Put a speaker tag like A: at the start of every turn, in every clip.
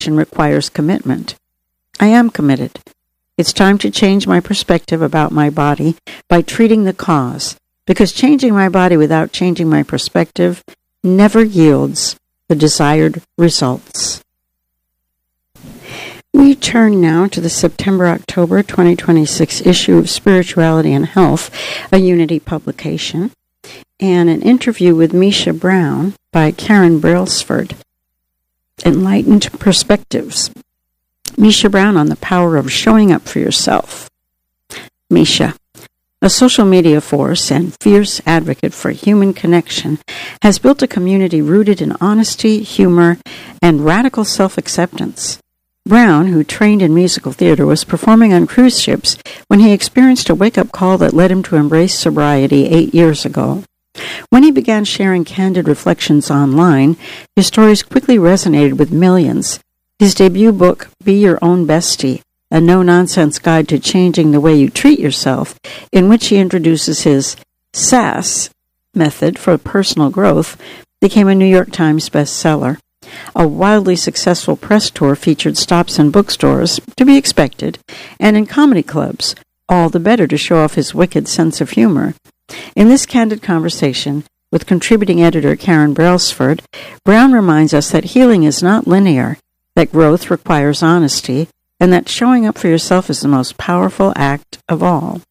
A: action requires commitment. I am committed. It's time to change my perspective about my body by treating the cause, because changing my body without changing my perspective never yields the desired results. We turn now to the September-October 2026 issue of Spirituality and Health, a Unity publication, and an interview with Misha Brown by Karen Brailsford. Enlightened Perspectives. Misha Brown on the power of showing up for yourself. Misha, a social media force and fierce advocate for human connection, has built a community rooted in honesty, humor, and radical self-acceptance. Brown, who trained in musical theater, was performing on cruise ships when he experienced a wake-up call that led him to embrace sobriety 8 years ago. When he began sharing candid reflections online, his stories quickly resonated with millions. His debut book, Be Your Own Bestie, a no-nonsense guide to changing the way you treat yourself, in which he introduces his SAS method for personal growth, became a New York Times bestseller. A wildly successful press tour featured stops in bookstores, to be expected, and in comedy clubs, all the better to show off his wicked sense of humor. In this candid conversation with contributing editor Karen Brailsford, Brown reminds us that healing is not linear, that growth requires honesty, and that showing up for yourself is the most powerful act of all.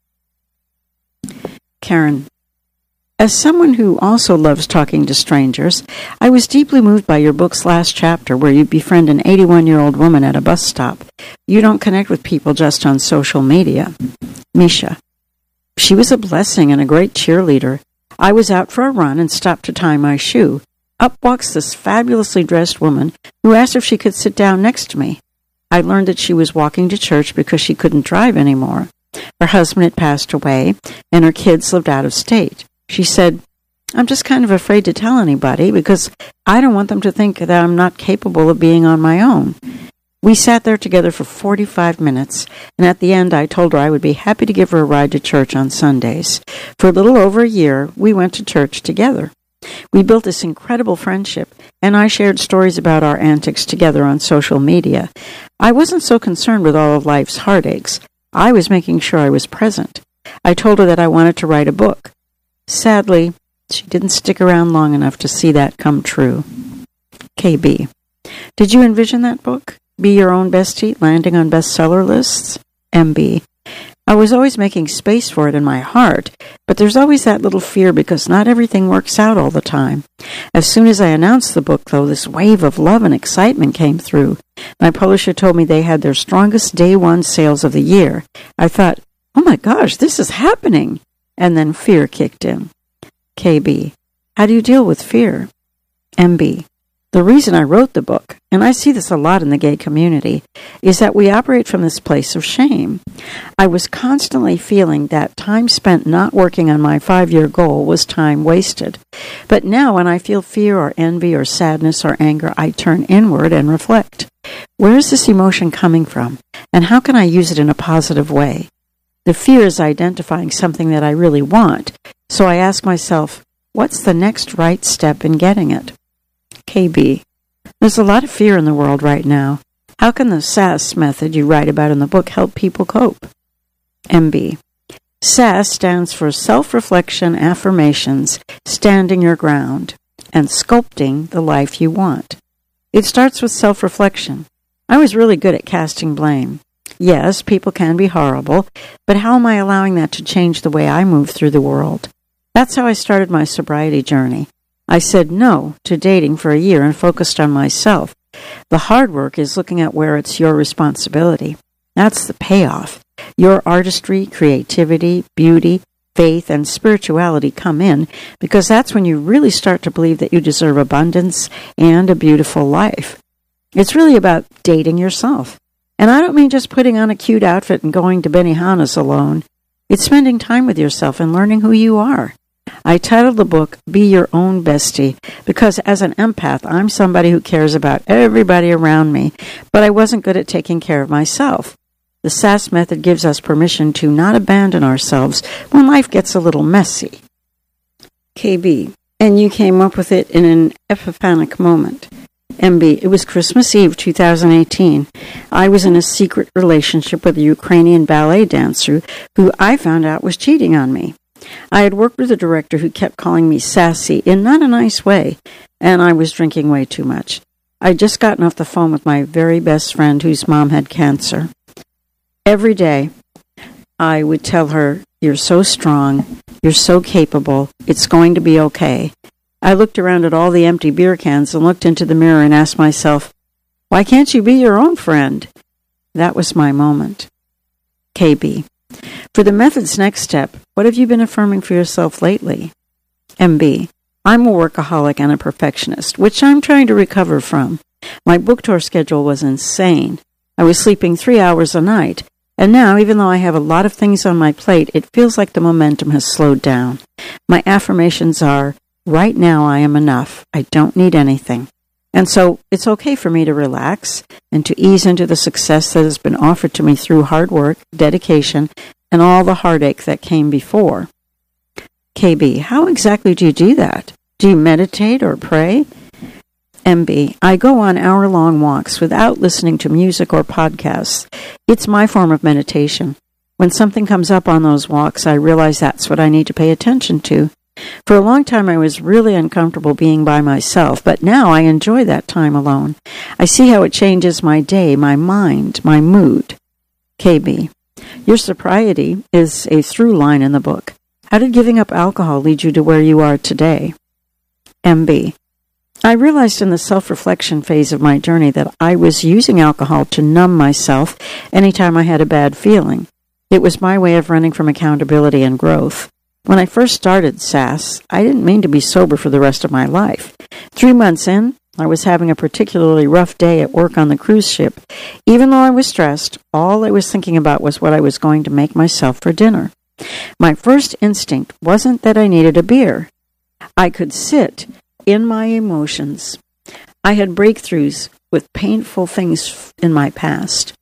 A: Karen, as someone who also loves talking to strangers, I was deeply moved by your book's last chapter where you befriend an 81-year-old woman at a bus stop. You don't connect with people just on social media. Misha, she was a blessing and a great cheerleader. I was out for a run and stopped to tie my shoe. Up walks this fabulously dressed woman who asked if she could sit down next to me. I learned that she was walking to church because she couldn't drive anymore. Her husband had passed away, and her kids lived out of state. She said, I'm just kind of afraid to tell anybody because I don't want them to think that I'm not capable of being on my own. We sat there together for 45 minutes, and at the end I told her I would be happy to give her a ride to church on Sundays. For a little over a year, we went to church together. We built this incredible friendship, and I shared stories about our antics together on social media. I wasn't so concerned with all of life's heartaches. I was making sure I was present. I told her that I wanted to write a book. Sadly, she didn't stick around long enough to see that come true. KB, did you envision that book? Be Your Own Bestie, landing on bestseller lists? MB, I was always making space for it in my heart, but there's always that little fear because not everything works out all the time. As soon as I announced the book, though, this wave of love and excitement came through. My publisher told me they had their strongest day one sales of the year. I thought, oh my gosh, this is happening. And then fear kicked in. KB, how do you deal with fear? MB, the reason I wrote the book, and I see this a lot in the gay community, is that we operate from this place of shame. I was constantly feeling that time spent not working on my 5-year goal was time wasted. But now when I feel fear or envy or sadness or anger, I turn inward and reflect. Where is this emotion coming from? And how can I use it in a positive way? The fear is identifying something that I really want, so I ask myself, what's the next right step in getting it? KB, there's a lot of fear in the world right now. How can the SAS method you write about in the book help people cope? MB, SAS stands for Self-Reflection Affirmations, Standing Your Ground, and Sculpting the Life You Want. It starts with self-reflection. I was really good at casting blame. Yes, people can be horrible, but how am I allowing that to change the way I move through the world? That's how I started my sobriety journey. I said no to dating for a year and focused on myself. The hard work is looking at where it's your responsibility. That's the payoff. Your artistry, creativity, beauty, faith, and spirituality come in because that's when you really start to believe that you deserve abundance and a beautiful life. It's really about dating yourself. And I don't mean just putting on a cute outfit and going to Benihana's alone. It's spending time with yourself and learning who you are. I titled the book, Be Your Own Bestie, because as an empath, I'm somebody who cares about everybody around me, but I wasn't good at taking care of myself. The SAS method gives us permission to not abandon ourselves when life gets a little messy. KB, and you came up with it in an epiphanic moment. MB, it was Christmas Eve 2018. I was in a secret relationship with a Ukrainian ballet dancer who I found out was cheating on me. I had worked with a director who kept calling me sassy in not a nice way, and I was drinking way too much. I'd just gotten off the phone with my very best friend whose mom had cancer. Every day, I would tell her, "You're so strong, you're so capable, it's going to be okay." I looked around at all the empty beer cans and looked into the mirror and asked myself, "Why can't you be your own friend?" That was my moment. KB. For the method's next step, what have you been affirming for yourself lately? MB. I'm a workaholic and a perfectionist, which I'm trying to recover from. My book tour schedule was insane. I was sleeping 3 hours a night, and now, even though I have a lot of things on my plate, it feels like the momentum has slowed down. My affirmations are, right now I am enough. I don't need anything. And so it's okay for me to relax and to ease into the success that has been offered to me through hard work, dedication, and all the heartache that came before. KB, how exactly do you do that? Do you meditate or pray? MB, I go on hour-long walks without listening to music or podcasts. It's my form of meditation. When something comes up on those walks, I realize that's what I need to pay attention to. For a long time, I was really uncomfortable being by myself, but now I enjoy that time alone. I see how it changes my day, my mind, my mood. KB, your sobriety is a through line in the book. How did giving up alcohol lead you to where you are today? MB, I realized in the self-reflection phase of my journey that I was using alcohol to numb myself anytime I had a bad feeling. It was my way of running from accountability and growth. When I first started SAS, I didn't mean to be sober for the rest of my life. 3 months in, I was having a particularly rough day at work on the cruise ship. Even though I was stressed, all I was thinking about was what I was going to make myself for dinner. My first instinct wasn't that I needed a beer. I could sit in my emotions. I had breakthroughs with painful things in my past.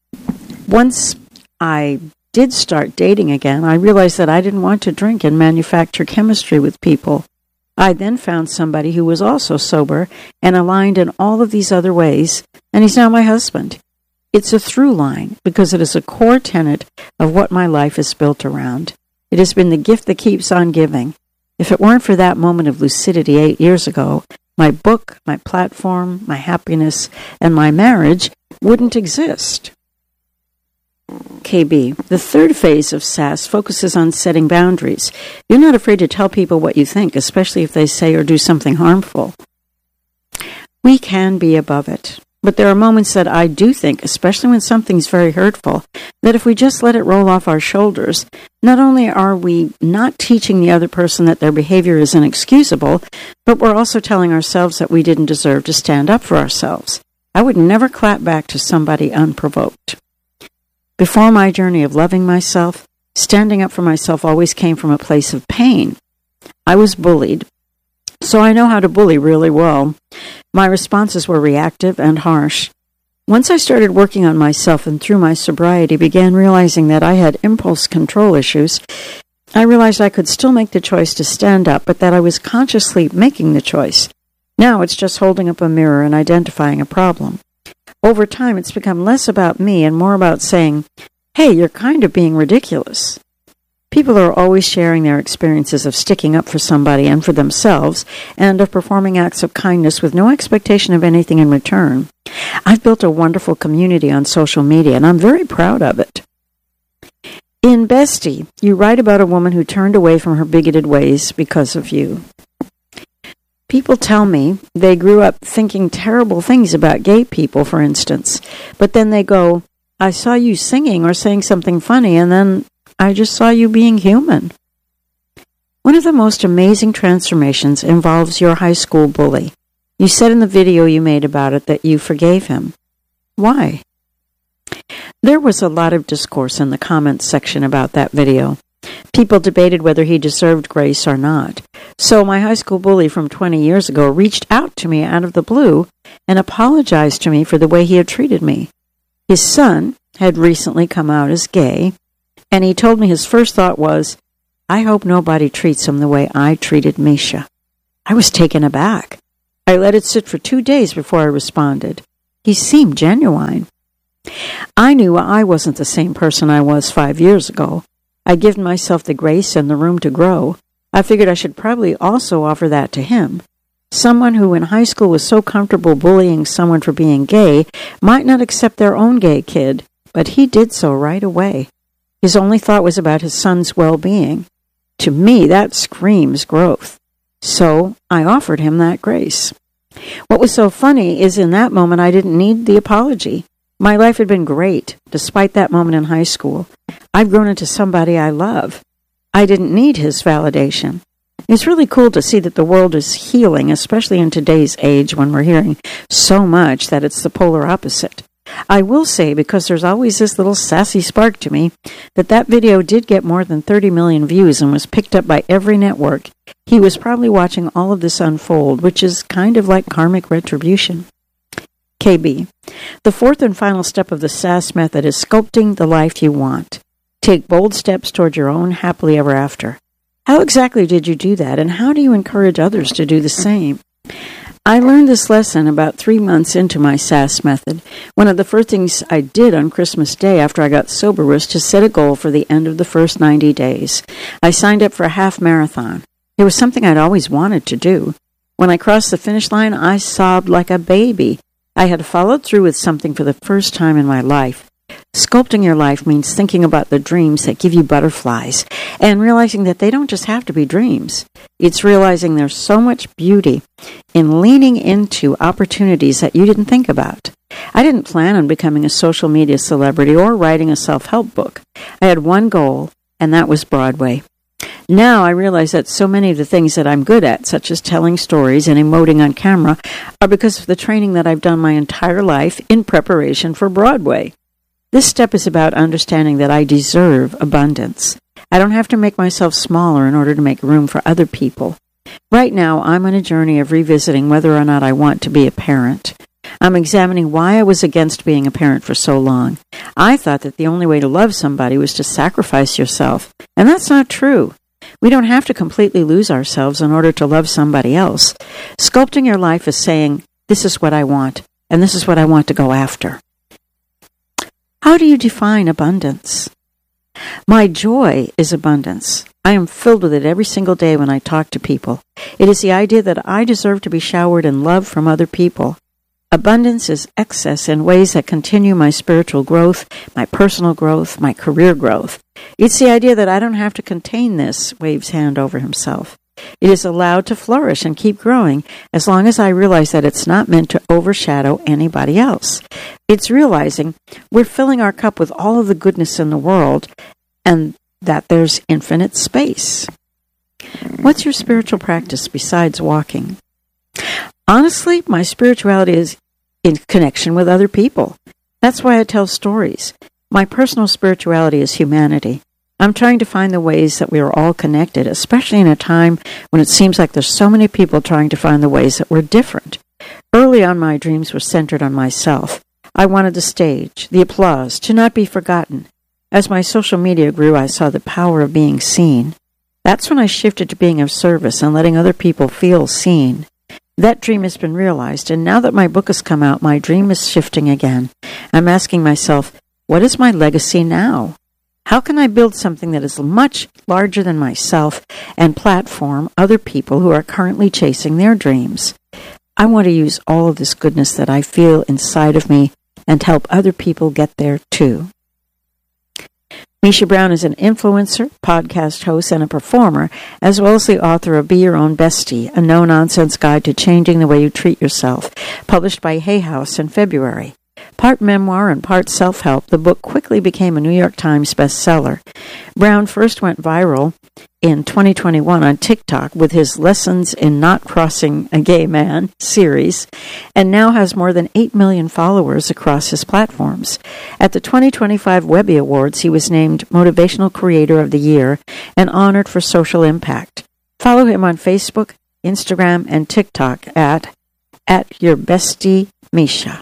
A: Once I did start dating again, I realized that I didn't want to drink and manufacture chemistry with people. I then found somebody who was also sober and aligned in all of these other ways, and he's now my husband. It's a through line because it is a core tenet of what my life is built around. It has been the gift that keeps on giving. If it weren't for that moment of lucidity 8 years ago, my book, my platform, my happiness, and my marriage wouldn't exist. KB, the third phase of SAS focuses on setting boundaries. You're not afraid to tell people what you think, especially if they say or do something harmful. We can be above it. But there are moments that I do think, especially when something's very hurtful, that if we just let it roll off our shoulders, not only are we not teaching the other person that their behavior is inexcusable, but we're also telling ourselves that we didn't deserve to stand up for ourselves. I would never clap back to somebody unprovoked. Before my journey of loving myself, standing up for myself always came from a place of pain. I was bullied, so I know how to bully really well. My responses were reactive and harsh. Once I started working on myself and through my sobriety began realizing that I had impulse control issues, I realized I could still make the choice to stand up, but that I was consciously making the choice. Now it's just holding up a mirror and identifying a problem. Over time, it's become less about me and more about saying, "Hey, you're kind of being ridiculous." People are always sharing their experiences of sticking up for somebody and for themselves, and of performing acts of kindness with no expectation of anything in return. I've built a wonderful community on social media, and I'm very proud of it. In Bestie, you write about a woman who turned away from her bigoted ways because of you. People tell me they grew up thinking terrible things about gay people, for instance, but then they go, "I saw you singing or saying something funny, and then I just saw you being human." One of the most amazing transformations involves your high school bully. You said in the video you made about it that you forgave him. Why? There was a lot of discourse in the comments section about that video. People debated whether he deserved grace or not. So my high school bully from 20 years ago reached out to me out of the blue and apologized to me for the way he had treated me. His son had recently come out as gay, and he told me his first thought was, "I hope nobody treats him the way I treated Misha." I was taken aback. I let it sit for 2 days before I responded. He seemed genuine. I knew I wasn't the same person I was 5 years ago. I'd given myself the grace and the room to grow. I figured I should probably also offer that to him. Someone who in high school was so comfortable bullying someone for being gay might not accept their own gay kid, but he did so right away. His only thought was about his son's well-being. To me, that screams growth. So I offered him that grace. What was so funny is in that moment I didn't need the apology. My life had been great, despite that moment in high school. I've grown into somebody I love. I didn't need his validation. It's really cool to see that the world is healing, especially in today's age when we're hearing so much that it's the polar opposite. I will say, because there's always this little sassy spark to me, that video did get more than 30 million views and was picked up by every network. He was probably watching all of this unfold, which is kind of like karmic retribution. KB. The fourth and final step of the SAS method is sculpting the life you want. Take bold steps toward your own happily ever after. How exactly did you do that, and how do you encourage others to do the same? I learned this lesson about 3 months into my SAS method. One of the first things I did on Christmas Day after I got sober was to set a goal for the end of the first 90 days. I signed up for a half marathon. It was something I'd always wanted to do. When I crossed the finish line, I sobbed like a baby. I had followed through with something for the first time in my life. Sculpting your life means thinking about the dreams that give you butterflies and realizing that they don't just have to be dreams. It's realizing there's so much beauty in leaning into opportunities that you didn't think about. I didn't plan on becoming a social media celebrity or writing a self-help book. I had one goal, and that was Broadway. Now I realize that so many of the things that I'm good at, such as telling stories and emoting on camera, are because of the training that I've done my entire life in preparation for Broadway. This step is about understanding that I deserve abundance. I don't have to make myself smaller in order to make room for other people. Right now, I'm on a journey of revisiting whether or not I want to be a parent. I'm examining why I was against being a parent for so long. I thought that the only way to love somebody was to sacrifice yourself, and that's not true. We don't have to completely lose ourselves in order to love somebody else. Sculpting your life is saying, this is what I want, and this is what I want to go after. How do you define abundance? My joy is abundance. I am filled with it every single day when I talk to people. It is the idea that I deserve to be showered in love from other people. Abundance is excess in ways that continue my spiritual growth, my personal growth, my career growth. It's the idea that I don't have to contain this, waves hand over himself. It is allowed to flourish and keep growing as long as I realize that it's not meant to overshadow anybody else. It's realizing we're filling our cup with all of the goodness in the world and that there's infinite space. What's your spiritual practice besides walking? Honestly, my spirituality is in connection with other people. That's why I tell stories. My personal spirituality is humanity. I'm trying to find the ways that we are all connected, especially in a time when it seems like there's so many people trying to find the ways that we're different. Early on, my dreams were centered on myself. I wanted the stage, the applause, to not be forgotten. As my social media grew, I saw the power of being seen. That's when I shifted to being of service and letting other people feel seen. That dream has been realized, and now that my book has come out, my dream is shifting again. I'm asking myself, what is my legacy now? How can I build something that is much larger than myself and platform other people who are currently chasing their dreams? I want to use all of this goodness that I feel inside of me and help other people get there too. Misha Brown is an influencer, podcast host, and a performer, as well as the author of Be Your Own Bestie, a no-nonsense guide to changing the way you treat yourself, published by Hay House in February. Part memoir and part self-help, the book quickly became a New York Times bestseller. Brown first went viral in 2021 on TikTok with his Lessons in Not Crossing a Gay Man series, and now has more than 8 million followers across his platforms. At the 2025 Webby Awards, he was named Motivational Creator of the Year and honored for social impact. Follow him on Facebook, Instagram, and TikTok at Your Bestie Misha.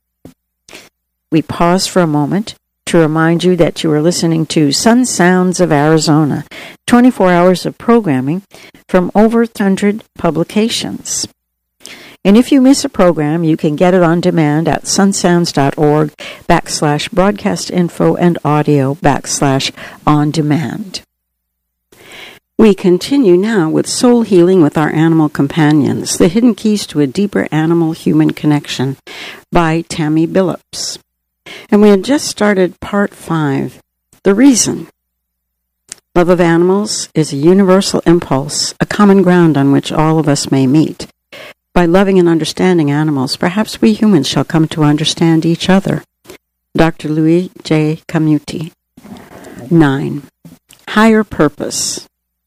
A: We pause for a moment to remind you that you are listening to Sun Sounds of Arizona, 24 hours of programming from over 100 publications. And if you miss a program, you can get it on demand at sunsounds.org/broadcastinfo and audio/on demand. We continue now with Soul Healing with Our Animal Companions, The Hidden Keys to a Deeper Animal-Human Connection by Tammy Billups. And we had just started Part 5, The Reason. Love of animals is a universal impulse, a common ground on which all of us may meet. By loving and understanding animals, perhaps we humans shall come to understand each other. Dr. Louis J. Camuti. 9. Higher Purpose.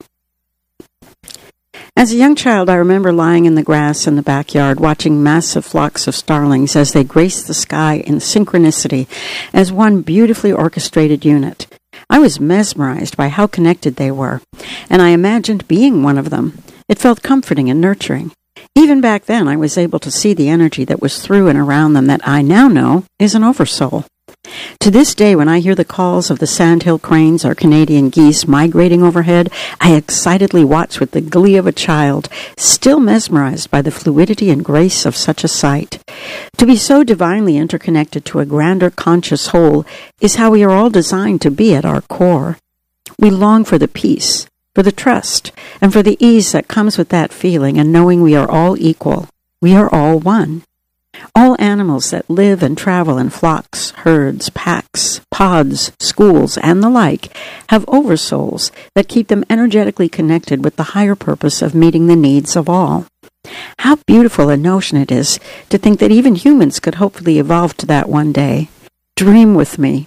A: As a young child, I remember lying in the grass in the backyard, watching massive flocks of starlings as they graced the sky in synchronicity as one beautifully orchestrated unit. I was mesmerized by how connected they were, and I imagined being one of them. It felt comforting and nurturing. Even back then, I was able to see the energy that was through and around them that I now know is an oversoul. To this day, when I hear the calls of the sandhill cranes or Canadian geese migrating overhead, I excitedly watch with the glee of a child, still mesmerized by the fluidity and grace of such a sight. To be so divinely interconnected to a grander conscious whole is how we are all designed to be at our core. We long for the peace, for the trust, and for the ease that comes with that feeling and knowing we are all equal. We are all one. All animals that live and travel in flocks, herds, packs, pods, schools, and the like have oversouls that keep them energetically connected with the higher purpose of meeting the needs of all. How beautiful a notion it is to think that even humans could hopefully evolve to that one day. Dream with me.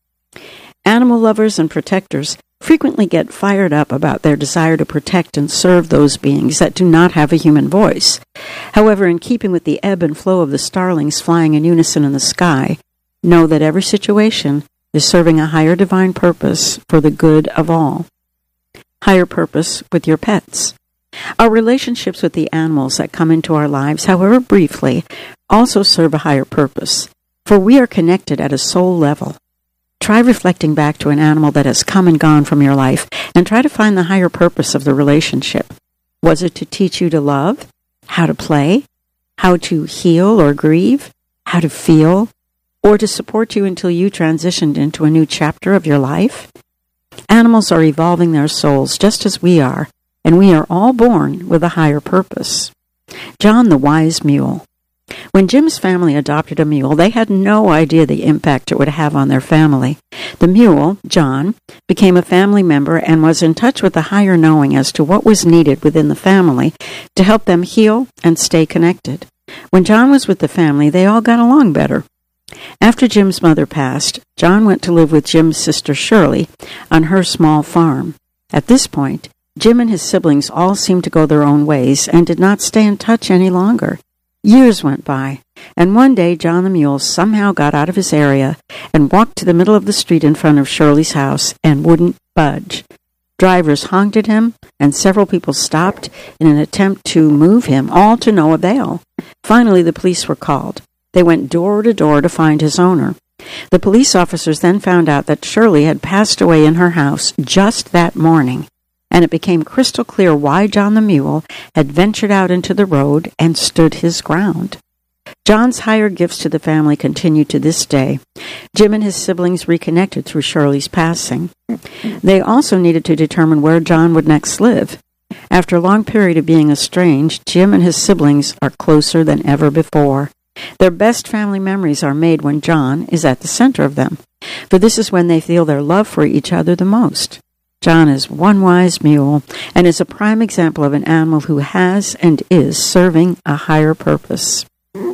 A: Animal lovers and protectors frequently get fired up about their desire to protect and serve those beings that do not have a human voice. However, in keeping with the ebb and flow of the starlings flying in unison in the sky, know that every situation is serving a higher divine purpose for the good of all. Higher purpose with your pets. Our relationships with the animals that come into our lives, however briefly, also serve a higher purpose, for we are connected at a soul level. Try reflecting back to an animal that has come and gone from your life and try to find the higher purpose of the relationship. Was it to teach you to love, how to play, how to heal or grieve, how to feel, or to support you until you transitioned into a new chapter of your life? Animals are evolving their souls just as we are, and we are all born with a higher purpose. John the Wise Mule. When Jim's family adopted a mule, they had no idea the impact it would have on their family. The mule, John, became a family member and was in touch with a higher knowing as to what was needed within the family to help them heal and stay connected. When John was with the family, they all got along better. After Jim's mother passed, John went to live with Jim's sister Shirley on her small farm. At this point, Jim and his siblings all seemed to go their own ways and did not stay in touch any longer. Years went by, and one day John the Mule somehow got out of his area and walked to the middle of the street in front of Shirley's house and wouldn't budge. Drivers honked at him, and several people stopped in an attempt to move him, all to no avail. Finally, the police were called. They went door to door to find his owner. The police officers then found out that Shirley had passed away in her house just that morning, and it became crystal clear why John the Mule had ventured out into the road and stood his ground. John's higher gifts to the family continue to this day. Jim and his siblings reconnected through Shirley's passing. They also needed to determine where John would next live. After a long period of being estranged, Jim and his siblings are closer than ever before. Their best family memories are made when John is at the center of them, for this is when they feel their love for each other the most. John is one wise mule and is a prime example of an animal who has and is serving a higher purpose.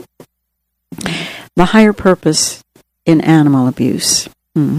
A: The higher purpose in animal abuse.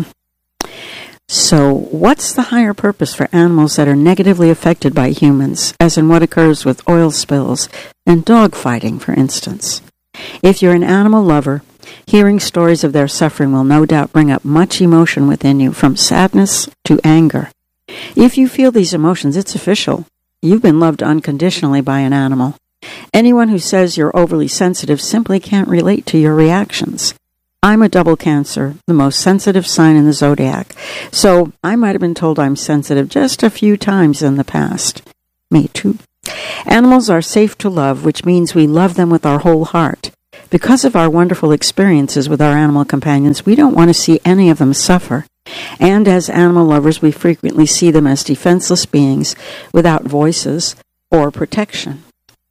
A: So, what's the higher purpose for animals that are negatively affected by humans, as in what occurs with oil spills and dog fighting, for instance? If you're an animal lover, hearing stories of their suffering will no doubt bring up much emotion within you, from sadness to anger. If you feel these emotions, it's official. You've been loved unconditionally by an animal. Anyone who says you're overly sensitive simply can't relate to your reactions. I'm a double Cancer, the most sensitive sign in the zodiac, so I might have been told I'm sensitive just a few times in the past. Me too. Animals are safe to love, which means we love them with our whole heart. Because of our wonderful experiences with our animal companions, we don't want to see any of them suffer. And as animal lovers, we frequently see them as defenseless beings without voices or protection.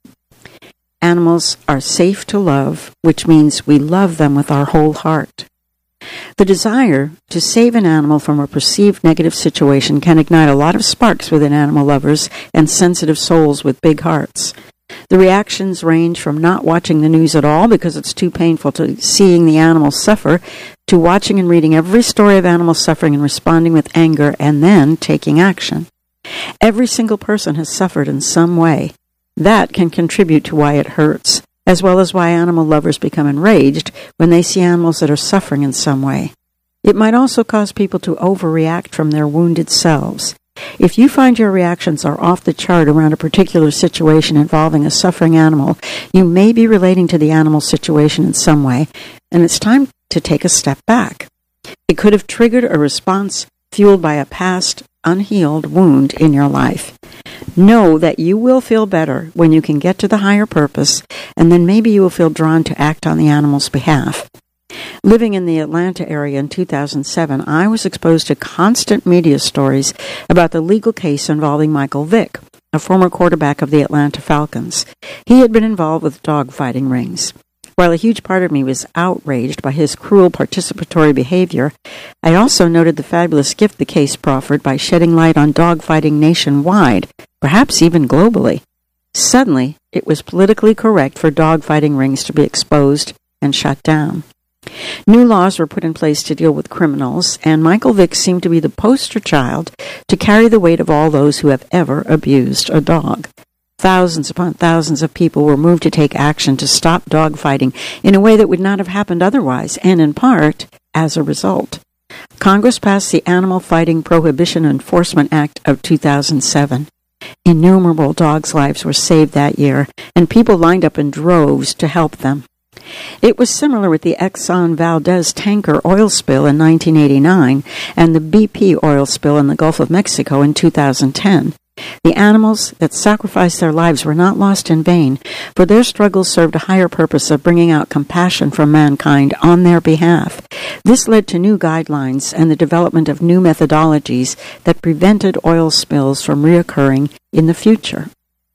A: Animals are safe to love, which means we love them with our whole heart. The desire to save an animal from a perceived negative situation can ignite a lot of sparks within animal lovers and sensitive souls with big hearts. The reactions range from not watching the news at all because it's too painful to seeing the animal suffer, to watching and reading every story of animal suffering and responding with anger and then taking action. Every single person has suffered in some way. That can contribute to why it hurts, as well as why animal lovers become enraged when they see animals that are suffering in some way. It might also cause people to overreact from their wounded selves. If you find your reactions are off the chart around a particular situation involving a suffering animal, you may be relating to the animal situation in some way, and it's time to take a step back. It could have triggered a response fueled by a past, unhealed wound in your life. Know that you will feel better when you can get to the higher purpose, and then maybe you will feel drawn to act on the animal's behalf. Living in the Atlanta area in 2007, I was exposed to constant media stories about the legal case involving Michael Vick, a former quarterback of the Atlanta Falcons. He had been involved with dogfighting rings. While a huge part of me was outraged by his cruel participatory behavior, I also noted the fabulous gift the case proffered by shedding light on dogfighting nationwide, perhaps even globally. Suddenly, it was politically correct for dogfighting rings to be exposed and shut down. New laws were put in place to deal with criminals, and Michael Vick seemed to be the poster child to carry the weight of all those who have ever abused a dog. Thousands upon thousands of people were moved to take action to stop dogfighting in a way that would not have happened otherwise, and in part, as a result. Congress passed the Animal Fighting Prohibition Enforcement Act of 2007. Innumerable dogs' lives were saved that year, and people lined up in droves to help them. It was similar with the Exxon Valdez tanker oil spill in 1989 and the BP oil spill in the Gulf of Mexico in 2010. The animals that sacrificed their lives were not lost in vain, for their struggles served a higher purpose of bringing out compassion from mankind on their behalf. This led to new guidelines and the development of new methodologies that prevented oil spills from reoccurring in the future.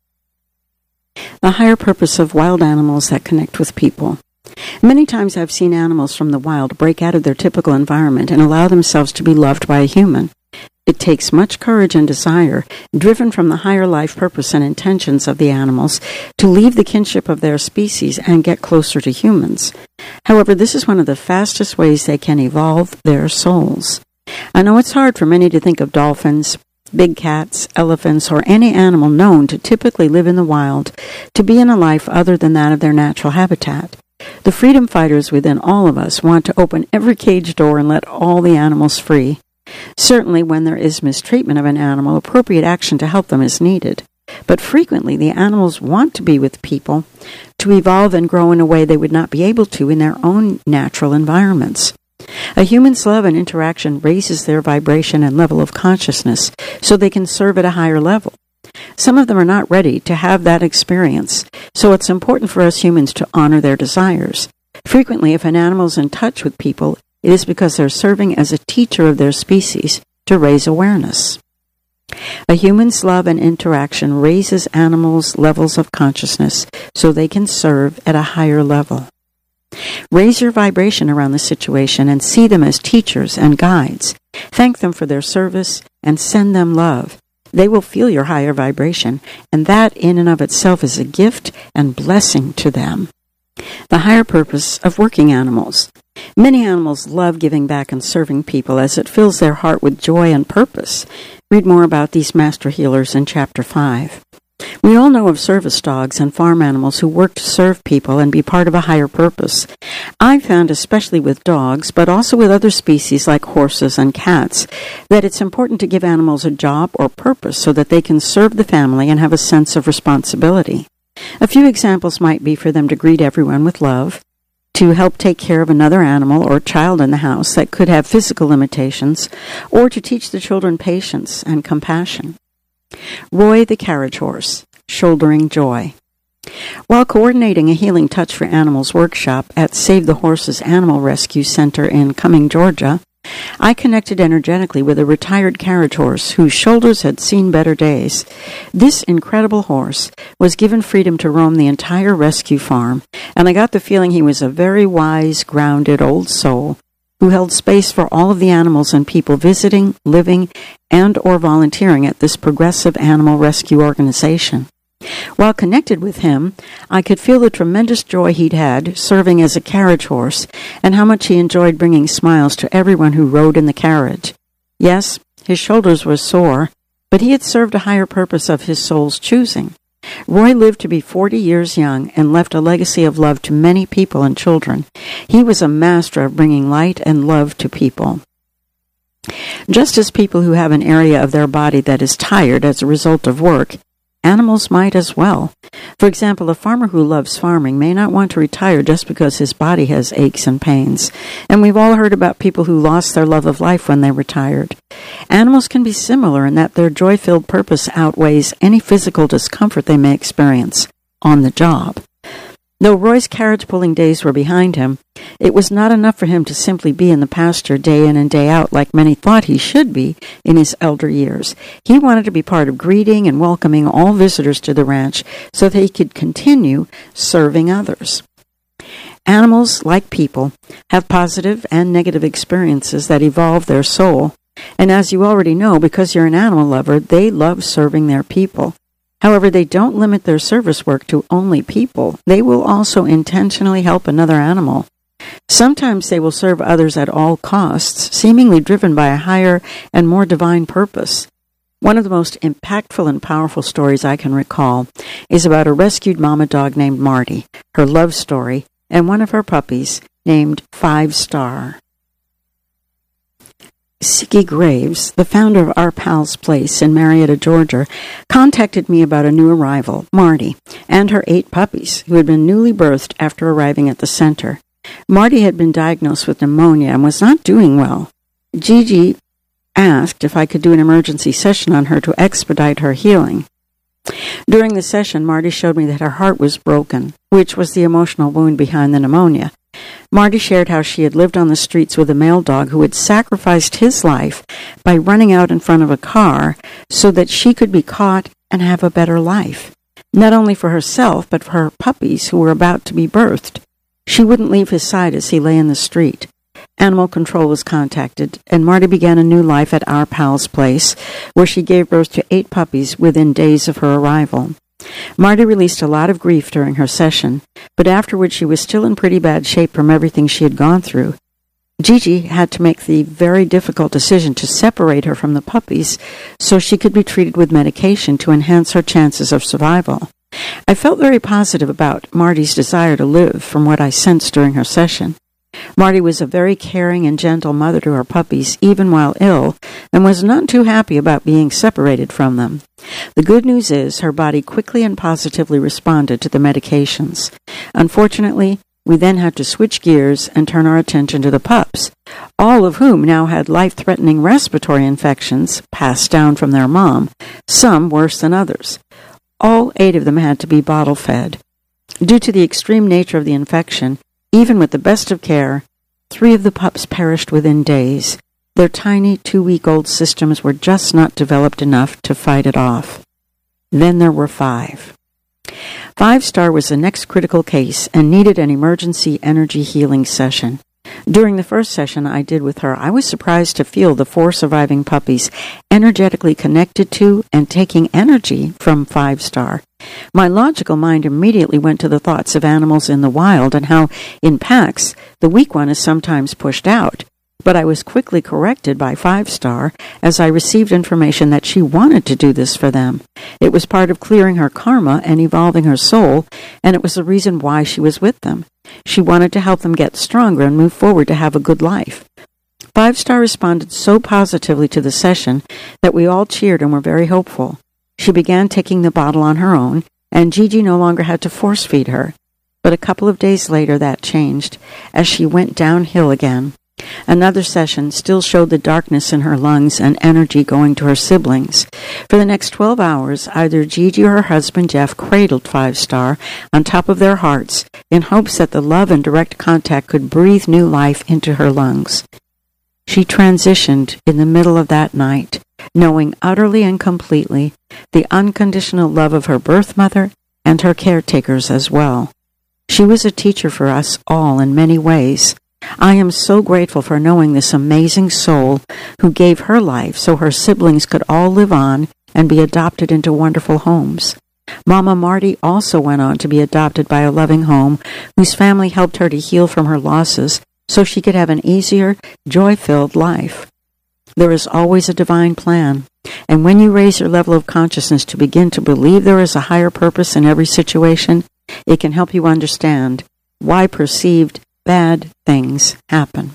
A: The higher purpose of wild animals that connect with people. Many times I've seen animals from the wild break out of their typical environment and allow themselves to be loved by a human. It takes much courage and desire, driven from the higher life purpose and intentions of the animals, to leave the kinship of their species and get closer to humans. However, this is one of the fastest ways they can evolve their souls. I know it's hard for many to think of dolphins, big cats, elephants, or any animal known to typically live in the wild to be in a life other than that of their natural habitat. The freedom fighters within all of us want to open every cage door and let all the animals free. Certainly, when there is mistreatment of an animal, appropriate action to help them is needed. But frequently, the animals want to be with people, to evolve and grow in a way they would not be able to in their own natural environments. A human's love and interaction raises their vibration and level of consciousness so they can serve at a higher level. Some of them are not ready to have that experience, so it's important for us humans to honor their desires. Frequently, if an animal is in touch with people, it is because they're serving as a teacher of their species to raise awareness. A human's love and interaction raises animals' levels of consciousness so they can serve at a higher level. Raise your vibration around the situation and see them as teachers and guides. Thank them for their service and send them love. They will feel your higher vibration, and that in and of itself is a gift and blessing to them. The higher purpose of working animals. Many animals love giving back and serving people as it fills their heart with joy and purpose. Read more about these master healers in Chapter 5. We all know of service dogs and farm animals who work to serve people and be part of a higher purpose. I've found, especially with dogs, but also with other species like horses and cats, that it's important to give animals a job or purpose so that they can serve the family and have a sense of responsibility. A few examples might be for them to greet everyone with love, to help take care of another animal or child in the house that could have physical limitations, or to teach the children patience and compassion. Roy the carriage horse. shouldering joy. While coordinating a Healing Touch for Animals workshop at Save the Horses Animal Rescue Center in Cumming, Georgia, I connected energetically with a retired carriage horse whose shoulders had seen better days. This incredible horse was given freedom to roam the entire rescue farm, and I got the feeling he was a very wise, grounded old soul who held space for all of the animals and people visiting, living, and or volunteering at this progressive animal rescue organization. While connected with him, I could feel the tremendous joy he'd had serving as a carriage horse and how much he enjoyed bringing smiles to everyone who rode in the carriage. Yes, his shoulders were sore, but he had served a higher purpose of his soul's choosing. Roy lived to be 40 years young and left a legacy of love to many people and children. He was a master of bringing light and love to people. Just as people who have an area of their body that is tired as a result of work, animals might as well. For example, a farmer who loves farming may not want to retire just because his body has aches and pains. And we've all heard about people who lost their love of life when they retired. Animals can be similar in that their joy-filled purpose outweighs any physical discomfort they may experience on the job. Though Roy's carriage-pulling days were behind him, it was not enough for him to simply be in the pasture day in and day out like many thought he should be in his elder years. He wanted to be part of greeting and welcoming all visitors to the ranch so that he could continue serving others. Animals, like people, have positive and negative experiences that evolve their soul. And as you already know, because you're an animal lover, they love serving their people. However, they don't limit their service work to only people. They will also intentionally help another animal. Sometimes they will serve others at all costs, seemingly driven by a higher and more divine purpose. One of the most impactful and powerful stories I can recall is about a rescued mama dog named Marty, her love story, and one of her puppies named 5 Star. Siggy Graves, the founder of Our Pal's Place in Marietta, Georgia, contacted me about a new arrival, Marty, and her 8 puppies, who had been newly birthed after arriving at the center. Marty had been diagnosed with pneumonia and was not doing well. Gigi asked if I could do an emergency session on her to expedite her healing. During the session, Marty showed me that her heart was broken, which was the emotional wound behind the pneumonia. Marty shared how she had lived on the streets with a male dog who had sacrificed his life by running out in front of a car so that she could be caught and have a better life, not only for herself but for her puppies who were about to be birthed. She wouldn't leave his side as he lay in the street. Animal control was contacted, and Marty began a new life at Our Pal's Place, where she gave birth to 8 puppies within days of her arrival. Marty released a lot of grief during her session, but afterwards she was still in pretty bad shape from everything she had gone through. Gigi had to make the very difficult decision to separate her from the puppies so she could be treated with medication to enhance her chances of survival. I felt very positive about Marty's desire to live from what I sensed during her session. Marty was a very caring and gentle mother to her puppies, even while ill, and was not too happy about being separated from them. The good news is her body quickly and positively responded to the medications. Unfortunately, we then had to switch gears and turn our attention to the pups, all of whom now had life-threatening respiratory infections passed down from their mom, some worse than others. All 8 of them had to be bottle-fed. Due to the extreme nature of the infection, even with the best of care, 3 of the pups perished within days. Their tiny 2-week-old systems were just not developed enough to fight it off. Then there were 5. 5 Star was the next critical case and needed an emergency energy healing session. During the first session I did with her, I was surprised to feel the 4 surviving puppies energetically connected to and taking energy from 5 Star. My logical mind immediately went to the thoughts of animals in the wild and how, in packs, the weak one is sometimes pushed out. But I was quickly corrected by 5 Star as I received information that she wanted to do this for them. It was part of clearing her karma and evolving her soul, and it was the reason why she was with them. She wanted to help them get stronger and move forward to have a good life. 5 Star responded so positively to the session that we all cheered and were very hopeful. She began taking the bottle on her own, and Gigi no longer had to force-feed her. But a couple of days later that changed, as she went downhill again. Another session still showed the darkness in her lungs and energy going to her siblings. For the next 12 hours, either Gigi or her husband Jeff cradled Five Star on top of their hearts in hopes that the love and direct contact could breathe new life into her lungs. She transitioned in the middle of that night, knowing utterly and completely the unconditional love of her birth mother and her caretakers as well. She was a teacher for us all in many ways. I am so grateful for knowing this amazing soul who gave her life so her siblings could all live on and be adopted into wonderful homes. Mama Marty also went on to be adopted by a loving home whose family helped her to heal from her losses so she could have an easier, joy-filled life. There is always a divine plan, and when you raise your level of consciousness to begin to believe there is a higher purpose in every situation, it can help you understand why perceived bad things happen.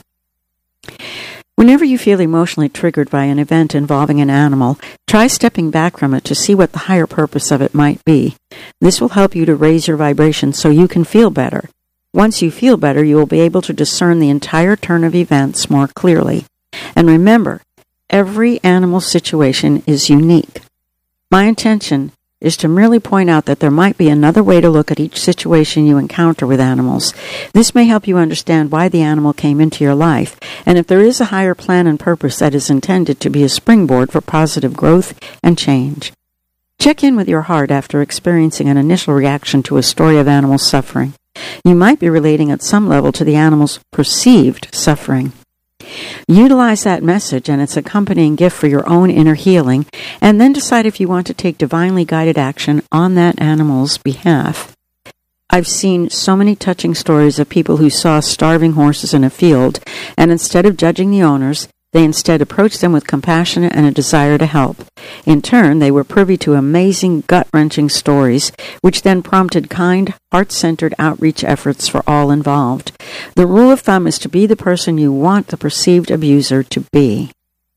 A: Whenever you feel emotionally triggered by an event involving an animal, try stepping back from it to see what the higher purpose of it might be. This will help you to raise your vibration so you can feel better. Once you feel better, you will be able to discern the entire turn of events more clearly. And remember, every animal situation is unique. My intention is to merely point out that there might be another way to look at each situation you encounter with animals. This may help you understand why the animal came into your life, and if there is a higher plan and purpose that is intended to be a springboard for positive growth and change. Check in with your heart after experiencing an initial reaction to a story of animal suffering. You might be relating at some level to the animal's perceived suffering. Utilize that message and its accompanying gift for your own inner healing, and then decide if you want to take divinely guided action on that animal's behalf. I've seen so many touching stories of people who saw starving horses in a field, and instead of judging the owners, they instead approached them with compassion and a desire to help. In turn, they were privy to amazing, gut-wrenching stories, which then prompted kind, heart-centered outreach efforts for all involved. The rule of thumb is to be the person you want the perceived abuser to be.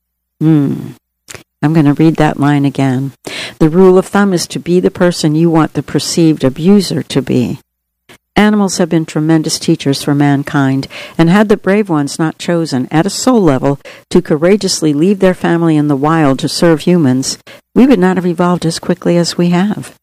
A: I'm going to read that line again. The rule of thumb is to be the person you want the perceived abuser to be. Animals have been tremendous teachers for mankind, and had the brave ones not chosen, at a soul level, to courageously leave their family in the wild to serve humans, we would not have evolved as quickly as we have.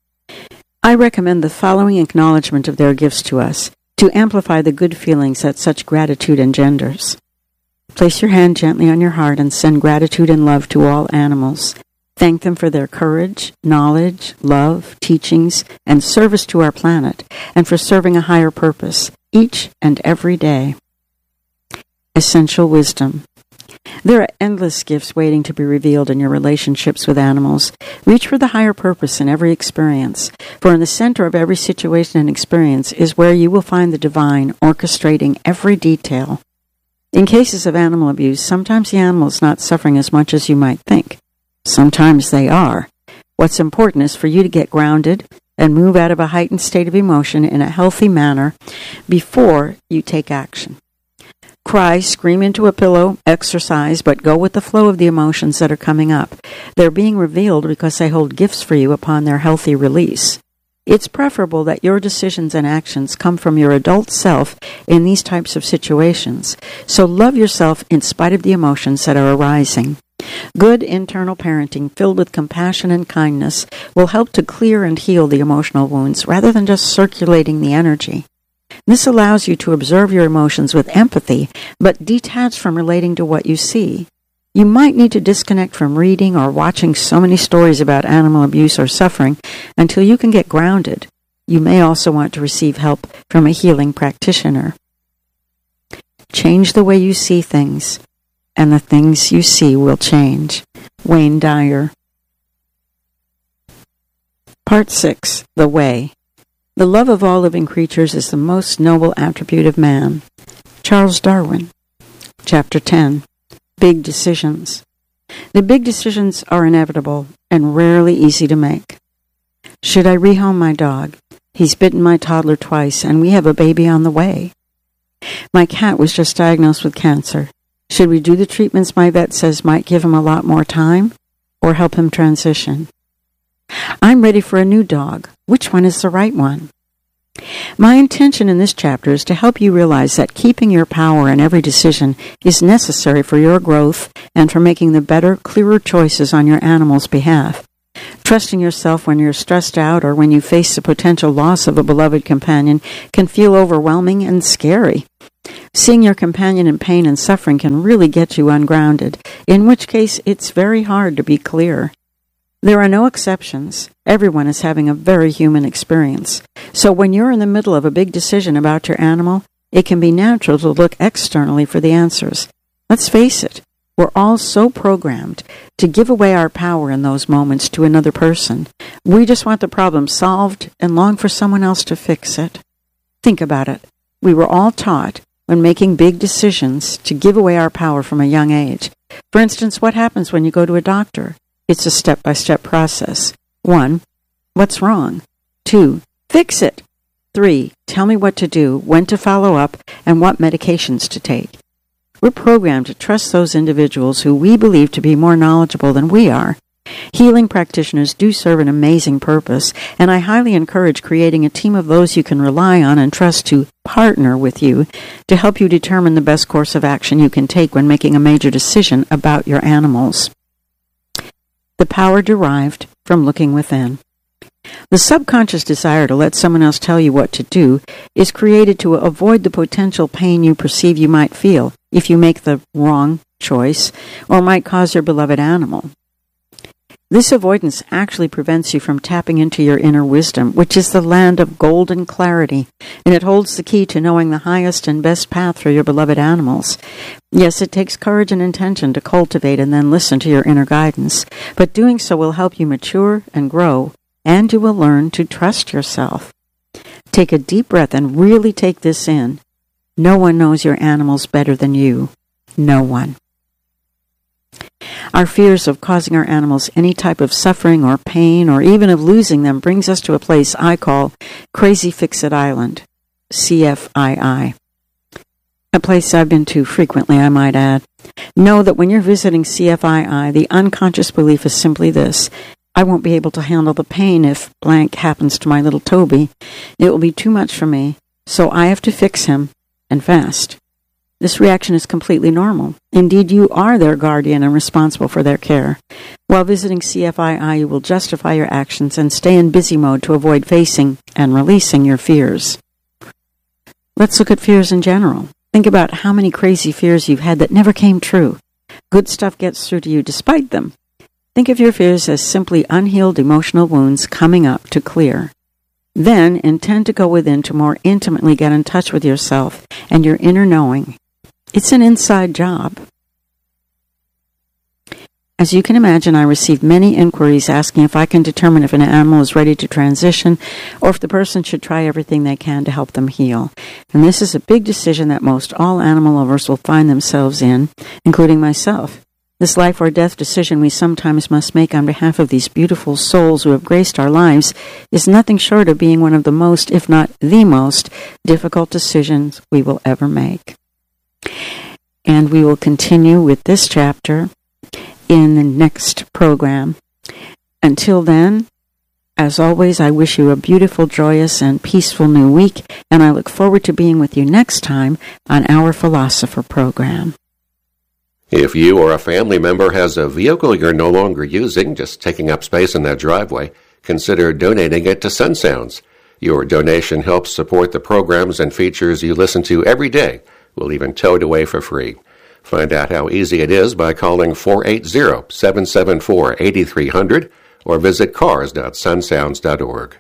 A: I recommend the following acknowledgement of their gifts to us, to amplify the good feelings that such gratitude engenders. Place your hand gently on your heart and send gratitude and love to all animals. Thank them for their courage, knowledge, love, teachings, and service to our planet, and for serving a higher purpose, each and every day. Essential wisdom. There are endless gifts waiting to be revealed in your relationships with animals. Reach for the higher purpose in every experience, for in the center of every situation and experience is where you will find the divine orchestrating every detail. In cases of animal abuse, sometimes the animal is not suffering as much as you might think. Sometimes they are. What's important is for you to get grounded and move out of a heightened state of emotion in a healthy manner before you take action. Cry, scream into a pillow, exercise, but go with the flow of the emotions that are coming up. They're being revealed because they hold gifts for you upon their healthy release. It's preferable that your decisions and actions come from your adult self in these types of situations. So love yourself in spite of the emotions that are arising. Good internal parenting filled with compassion and kindness will help to clear and heal the emotional wounds rather than just circulating the energy. This allows you to observe your emotions with empathy, but detach from relating to what you see. You might need to disconnect from reading or watching so many stories about animal abuse or suffering until you can get grounded. You may also want to receive help from a healing practitioner. Change the way you see things, and the things you see will change. Wayne Dyer. Part 6. The Way. The love of all living creatures is the most noble attribute of man. Charles Darwin. Chapter 10. Big Decisions. The big decisions are inevitable and rarely easy to make. Should I rehome my dog? He's bitten my toddler twice, and we have a baby on the way. My cat was just diagnosed with cancer. Should we do the treatments my vet says might give him a lot more time, or help him transition? I'm ready for a new dog. Which one is the right one? My intention in this chapter is to help you realize that keeping your power in every decision is necessary for your growth and for making the better, clearer choices on your animal's behalf. Trusting yourself when you're stressed out or when you face the potential loss of a beloved companion can feel overwhelming and scary. Seeing your companion in pain and suffering can really get you ungrounded, in which case it's very hard to be clear. There are no exceptions. Everyone is having a very human experience. So when you're in the middle of a big decision about your animal, it can be natural to look externally for the answers. Let's face it, we're all so programmed to give away our power in those moments to another person. We just want the problem solved and long for someone else to fix it. Think about it. We were all taught, when making big decisions, to give away our power from a young age. For instance, what happens when you go to a doctor? It's a step-by-step process. 1, what's wrong? 2, fix it. 3, tell me what to do, when to follow up, and what medications to take. We're programmed to trust those individuals who we believe to be more knowledgeable than we are. Healing practitioners do serve an amazing purpose, and I highly encourage creating a team of those you can rely on and trust to partner with you to help you determine the best course of action you can take when making a major decision about your animals. The power derived from looking within. The subconscious desire to let someone else tell you what to do is created to avoid the potential pain you perceive you might feel if you make the wrong choice or might cause your beloved animal. This avoidance actually prevents you from tapping into your inner wisdom, which is the land of golden clarity, and it holds the key to knowing the highest and best path for your beloved animals. Yes, it takes courage and intention to cultivate and then listen to your inner guidance, but doing so will help you mature and grow, and you will learn to trust yourself. Take a deep breath and really take this in. No one knows your animals better than you. No one. Our fears of causing our animals any type of suffering or pain or even of losing them brings us to a place I call Crazy Fix-It Island, CFII. A place I've been to frequently, I might add. Know that when you're visiting CFII, the unconscious belief is simply this: I won't be able to handle the pain if blank happens to my little Toby. It will be too much for me, so I have to fix him, and fast. This reaction is completely normal. Indeed, you are their guardian and responsible for their care. While visiting CFII, you will justify your actions and stay in busy mode to avoid facing and releasing your fears. Let's look at fears in general. Think about how many crazy fears you've had that never came true. Good stuff gets through to you despite them. Think of your fears as simply unhealed emotional wounds coming up to clear. Then intend to go within to more intimately get in touch with yourself and your inner knowing. It's an inside job. As you can imagine, I received many inquiries asking if I can determine if an animal is ready to transition or if the person should try everything they can to help them heal. And this is a big decision that most all animal lovers will find themselves in, including myself. This life or death decision we sometimes must make on behalf of these beautiful souls who have graced our lives is nothing short of being one of the most, if not the most, difficult decisions we will ever make. And we will continue with this chapter in the next program. Until then, as always, I wish you a beautiful, joyous, and peaceful new week, and I look forward to being with you next time on Our Philosopher program.
B: If you or a family member has a vehicle you're no longer using, just taking up space in that driveway, consider donating it to Sun Sounds. Your donation helps support the programs and features you listen to every day. We'll even tow it away for free. Find out how easy it is by calling 480-774-8300 or visit cars.sunsounds.org.